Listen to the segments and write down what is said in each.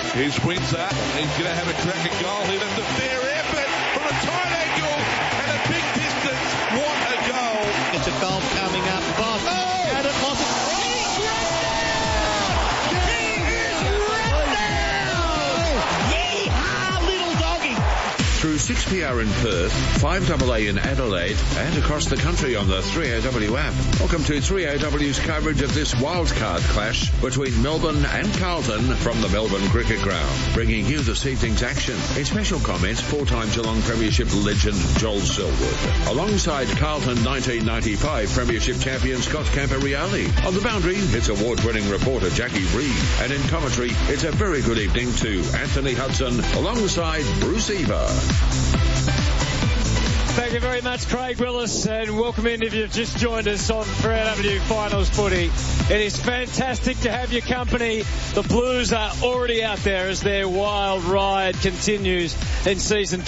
Here's Windsor. He's going to have a crack at goal here. That's a fair effort from a tight angle and a big distance. What a goal. It's a goal coming up. Boss. Oh! And it lost it. Through 6PR in Perth, 5AA in Adelaide, and across the country on the 3AW app. Welcome to 3AW's coverage of this wildcard clash between Melbourne and Carlton from the Melbourne Cricket Ground. Bringing you this evening's action. In special comments, four-time Geelong Premiership legend Joel Selwood. Alongside Carlton 1995 Premiership champion Scott Camporeale. On the boundary, it's award-winning reporter Jackie Reid. And in commentary, it's a very good evening to Anthony Hudson alongside Bruce Eva. Thank you very much, Craig Willis, and welcome in if you've just joined us on 3AW Finals Footy. It is fantastic to have your company. The Blues are already out there as their wild ride continues in season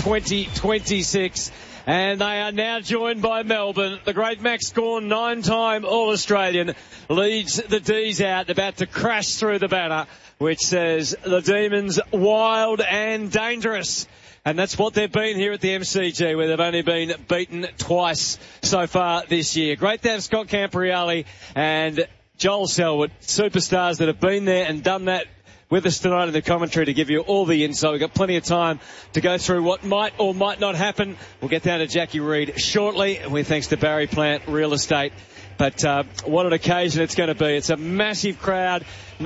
2026. And they are now joined by Melbourne. The great Max Gawn, 9-time All-Australian, leads the D's out, about to crash through the banner, which says the Demons wild and dangerous. And that's what they've been here at the MCG, where they've only been beaten twice so far this year. Great to have Scott Camporeale and Joel Selwood, superstars that have been there and done that with us tonight in the commentary to give you all the insight. We've got plenty of time to go through what might or might not happen. We'll get down to Jackie Reid shortly, with thanks to Barry Plant Real Estate. But what an occasion it's going to be. It's a massive crowd,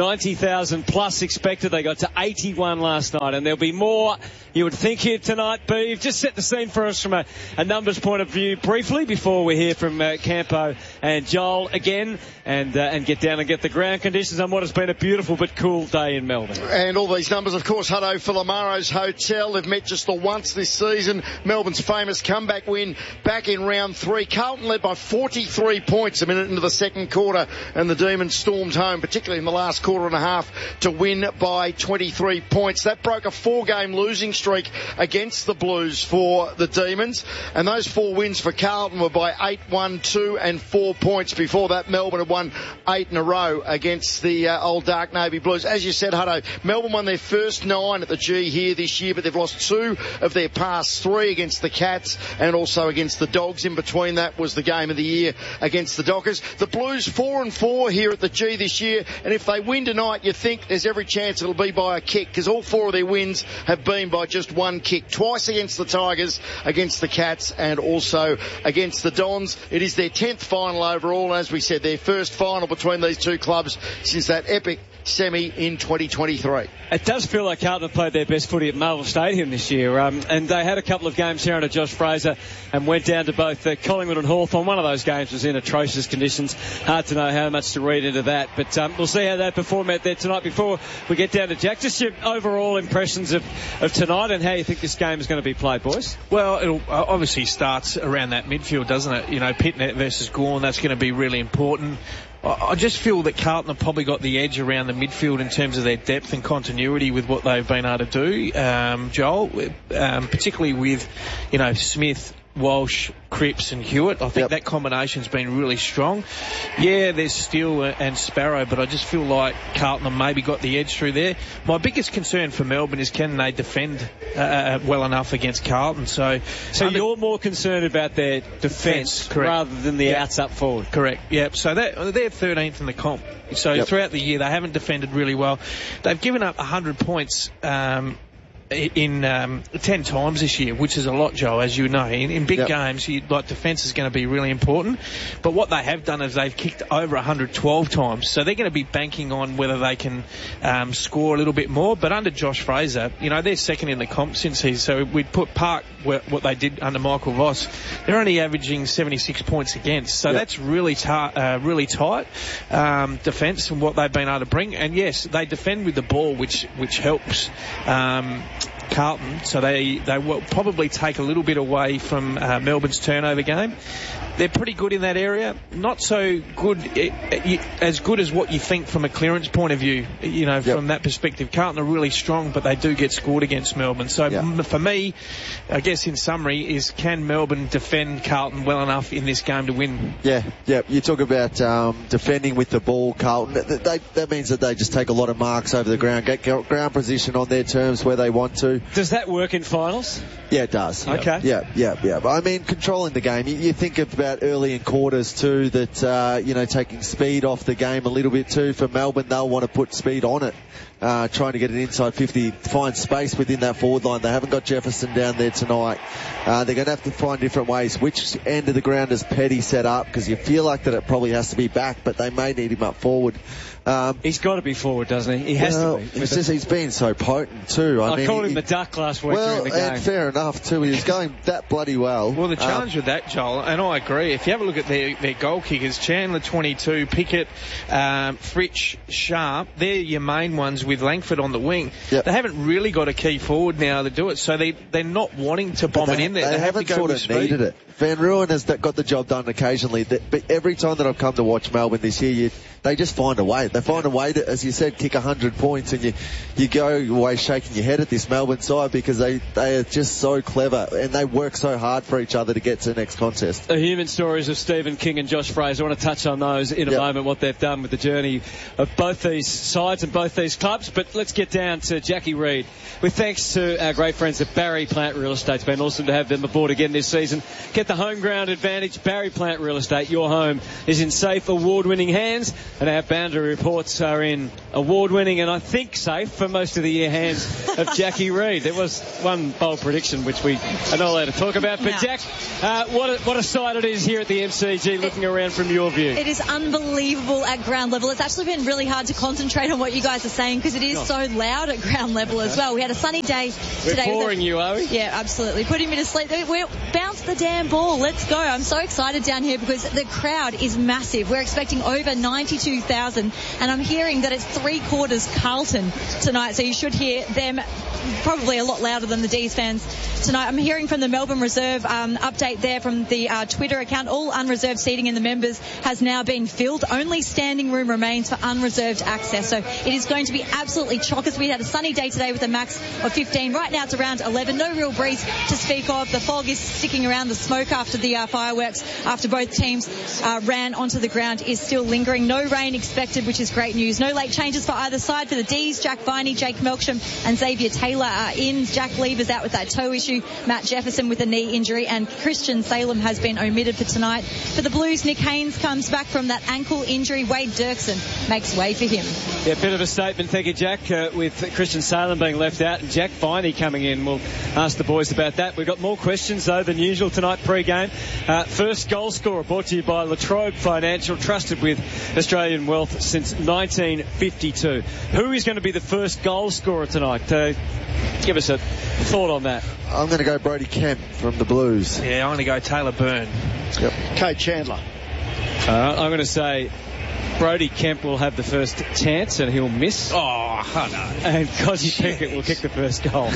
90,000 plus expected. They got to 81 last night, and there'll be more, you would think, here tonight. Beav, just set the scene for us from a numbers point of view briefly before we hear from Campo and Joel again, and get down and get the ground conditions on what has been a beautiful but cool day in Melbourne. And all these numbers, of course, Hutto for Lamaro's Hotel. They've met just the once this season. Melbourne's famous comeback win back in round 3. Carlton led by 43 points a minute into the second quarter, and the Demons stormed home, particularly in the last quarter and a half, to win by 23 points. That broke a 4-game losing streak against the Blues for the Demons, and those 4 wins for Carlton were by 8, 1, 2 and 4 points. Before that, Melbourne had won 8 in a row against the old Dark Navy Blues. As you said, Hutto, Melbourne won their first 9 at the G here this year, but they've lost 2 of their past 3 against the Cats and also against the Dogs. In between that was the game of the year against the Dockers. The Blues 4-4 here at the G this year, and if they win tonight, you think there's every chance it'll be by a kick, because all 4 of their wins have been by just 1 kick. Twice against the Tigers, against the Cats, and also against the Dons. It is their 10th final overall, and as we said, their first final between these two clubs since that epic semi in 2023. It does feel like Carlton have played their best footy at Marvel Stadium this year, and they had a couple of games here under Josh Fraser and went down to both Collingwood and Hawthorn. One of those games was in atrocious conditions. Hard to know how much to read into that, but we'll see how they perform out there tonight. Before we get down to Jack, just your overall impressions of tonight and how you think this game is going to be played, boys. Well, it obviously starts around that midfield, doesn't it? You know, Pitnet versus Gawn, that's going to be really important. I just feel that Carlton have probably got the edge around the midfield in terms of their depth and continuity with what they've been able to do, Joel, particularly with, you know, Smith, Walsh, Cripps and Hewitt. I think that combination's been really strong. Yeah, there's Steele and Sparrow, but I just feel like Carlton have maybe got the edge through there. My biggest concern for Melbourne is can they defend well enough against Carlton. So you're more concerned about their defence rather than the outs up forward. Correct, yep. So they're 13th in the comp. So throughout the year they haven't defended really well. They've given up 100 points in 10 times this year, which is a lot, Joe, as you know. In big games, defence is going to be really important. But what they have done is they've kicked over 112 times. So they're going to be banking on whether they can score a little bit more. But under Josh Fraser, you know, they're second in the comp since so we'd put Park what they did under Michael Voss. They're only averaging 76 points against. So that's really tight defence and what they've been able to bring. And yes, they defend with the ball, which helps Carlton, so they will probably take a little bit away from Melbourne's turnover game. they're pretty good in that area. Not so good, as good as what you think from a clearance point of view, from that perspective. Carlton are really strong, but they do get scored against Melbourne. So for me, I guess in summary, is can Melbourne defend Carlton well enough in this game to win? Yeah. You talk about defending with the ball, Carlton. That means that they just take a lot of marks over the ground, get ground position on their terms where they want to. Does that work in finals? Yeah, it does. Okay. Yeah. I mean, controlling the game. You think about early in quarters too that, taking speed off the game a little bit too. For Melbourne, they'll want to put speed on it. Trying to get an inside 50, find space within that forward line. They haven't got Jefferson down there tonight. They're going to have to find different ways. Which end of the ground does Petty set up? Because you feel like that it probably has to be back, but they may need him up forward. He's got to be forward, doesn't he? He has to be. It's just he's been so potent too. I called him the duck last week during the game. And fair enough too. He was going that bloody well. Well, the challenge with that, Joel, and I agree, if you have a look at their goal kickers, Chandler 22, Pickett, Fritsch, Sharp, they're your main ones with Langford on the wing. Yep. They haven't really got a key forward now to do it, so they're not wanting to bomb it in there. They have haven't to go sort with of speed. needed it. Van Ruin has got the job done occasionally, but every time that I've come to watch Melbourne this year, they just find a way. They find a way to, as you said, kick 100 points, and you go away shaking your head at this Melbourne side because they are just so clever and they work so hard for each other to get to the next contest. The human stories of Stephen King and Josh Fraser. I want to touch on those in a moment, what they've done with the journey of both these sides and both these clubs. But let's get down to Jackie Reid. With thanks to our great friends at Barry Plant Real Estate. It's been awesome to have them aboard again this season. Get the home ground advantage. Barry Plant Real Estate. Your home is in safe, award-winning hands. And our boundary reports are in award-winning and I think safe for most of the year hands of Jackie Reid. There was one bold prediction which we are not allowed to talk about. But Jack, what a sight it is here at the MCG looking around from your view. It is unbelievable at ground level. It's actually been really hard to concentrate on what you guys are saying because it is so loud at ground level as well. We had a sunny day today. We're boring you, are we? Yeah, absolutely. Putting me to sleep. We're bounce the damn ball. Let's go. I'm so excited down here because the crowd is massive. We're expecting over 92,000 and I'm hearing that it's 3/4 Carlton tonight, so you should hear them probably a lot louder than the D's fans tonight. I'm hearing from the Melbourne Reserve update there from the Twitter account. All unreserved seating in the members has now been filled. Only standing room remains for unreserved access. So it is going to be absolutely chockers. We had a sunny day today with a max of 15. Right now it's around 11. No real breeze to speak of. The fog is sticking around. The smoke after the fireworks, after both teams ran onto the ground, is still lingering. No rain expected, which is great news. No late changes for either side. For the D's, Jack Viney, Jake Melksham and Xavier Taylor are in. Jack Lever's out with that toe issue. Matt Jefferson with a knee injury, and Christian Salem has been omitted for tonight. For the Blues, Nick Haynes comes back from that ankle injury. Wade Dirksen makes way for him. Yeah, bit of a statement. Thank you, Jack, with Christian Salem being left out and Jack Viney coming in. We'll ask the boys about that. We've got more questions, though, than usual tonight pre-game. First goal scorer brought to you by Latrobe Financial, trusted with Australian wealth since 1952. Who is going to be the first goal scorer tonight? Give us a thought on that. I'm going to go Brody Kemp from the Blues. Yeah, I'm going to go Taylor Byrne. Yep. Kate Chandler. I'm going to say Brody Kemp will have the first chance and he'll miss. Oh, no. And Cosy Pickett will kick the first goal.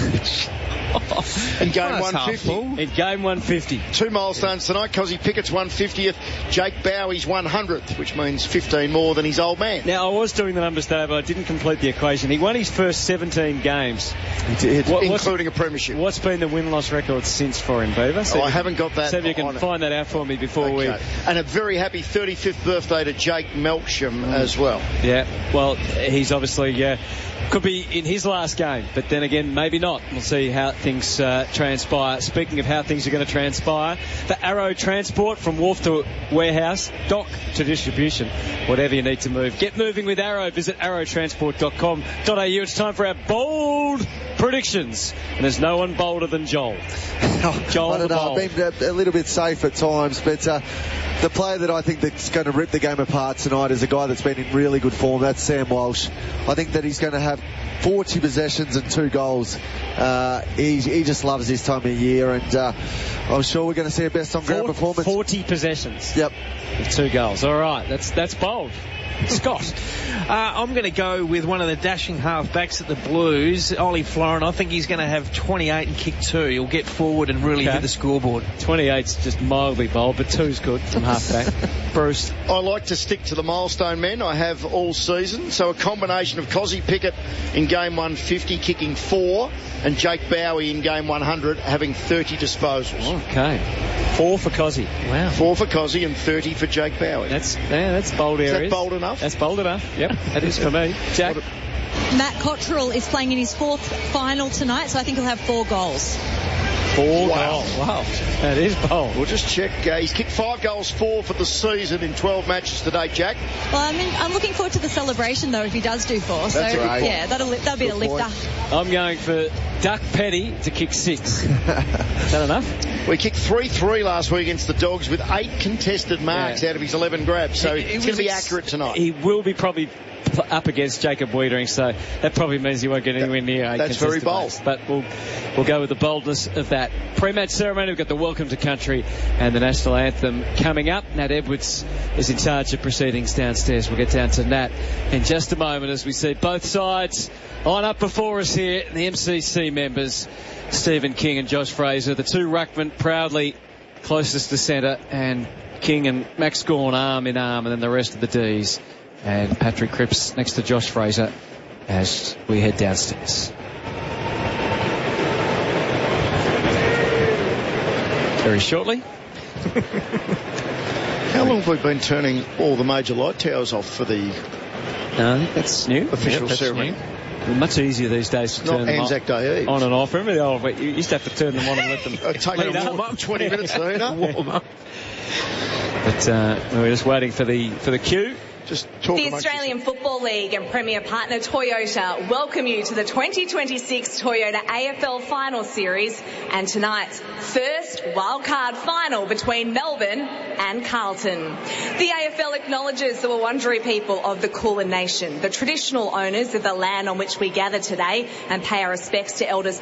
In game 150. In game 150. 2 milestones tonight. Cosy Pickett's 150th. Jake Bowie's 100th, which means 15 more than his old man. Now, I was doing the numbers today, but I didn't complete the equation. He won his first 17 games. He did, including a premiership. What's been the win-loss record since for him, Beaver? So I haven't got that. So if you can find that out for me before we... And a very happy 35th birthday to Jake Melksham as well. Yeah, well, he's obviously... could be in his last game, but then again, maybe not. We'll see how things transpire. Speaking of how things are going to transpire, the Arrow Transport from wharf to warehouse, dock to distribution, whatever you need to move. Get moving with Arrow. Visit arrowtransport.com.au. It's time for our bold predictions, and there's no one bolder than Joel. Joel, I don't know. I've been a little bit safe at times, but the player that I think that's going to rip the game apart tonight is a guy that's been in really good form. That's Sam Walsh. I think that he's going to have 40 possessions and 2 goals. He just loves this time of year, and I'm sure we're going to see a best on ground performance. 40 possessions. Yep. With 2 goals. All right, that's bold. Scott. I'm going to go with one of the dashing half-backs at the Blues, Ollie Florin. I think he's going to have 28 and kick 2. He'll get forward and really hit the scoreboard. 28's just mildly bold, but 2's good from half-back. Bruce. I like to stick to the milestone men. I have all season. So a combination of Cozzy Pickett in game 150 kicking 4 and Jake Bowie in game 100 having 30 disposals. Okay. 4 for Cozzy. Wow. 4 for Cozzy and 30 for Jake Bowie. That's bold areas. Is that bold enough? That's bold enough. Yep, that is for me. Jack? Matt Cottrell is playing in his 4th final tonight, so I think he'll have 4 goals. 4 goals. Wow. That is bold. We'll just check. He's kicked 5 goals, 4 for the season in 12 matches today, Jack. Well, I'm looking forward to the celebration, though, if he does do 4. So, yeah, that'll be a lifter. I'm going for Duck Petty to kick 6. Is that enough? We kicked 3-3 last week against the Dogs with 8 contested marks out of his 11 grabs, so it's going to be accurate tonight. He will be probably up against Jacob Wiedering, so that probably means he won't get anywhere near 8 That's very bold. marks. But we'll go with the boldness of that. Pre-match ceremony, we've got the Welcome to Country and the National Anthem coming up. Nat Edwards is in charge of proceedings downstairs. We'll get down to Nat in just a moment as we see both sides line up before us here. The MCC members, Stephen King and Josh Fraser, the 2 ruckmen proudly closest to centre, and King and Max Gawn arm in arm, and then the rest of the Ds. And Patrick Cripps next to Josh Fraser as we head downstairs. Very shortly. How long have we been turning all the major light towers off for the that's new. Official ceremony? New. Much easier these days to turn them Anzac Day Eve. on and off. Remember the old, you used to have to turn them on and let them take them warm up 20 minutes later. Warm up. But we're just waiting for the cue. The Australian Football League and Premier Partner Toyota welcome you to the 2026 Toyota AFL Final Series and tonight's first wildcard final between Melbourne and Carlton. The AFL acknowledges the Wurundjeri people of the Kulin Nation, the traditional owners of the land on which we gather today, and pay our respects to elders